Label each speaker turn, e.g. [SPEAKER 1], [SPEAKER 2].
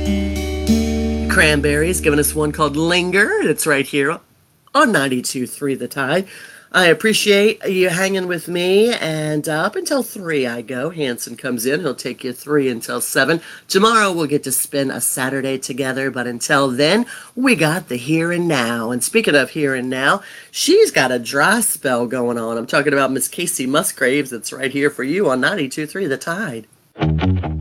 [SPEAKER 1] Cranberries giving us one called Linger. It's right here on 92.3 The Tide. I appreciate you hanging with me, and up until 3 I go. Hanson comes in. He'll take you 3 until 7. Tomorrow we'll get to spend a Saturday together, but until then, we got the here and now. And speaking of here and now, she's got a dry spell going on. I'm talking about Miss Casey Musgraves. That's right here for you on 92.3 The Tide.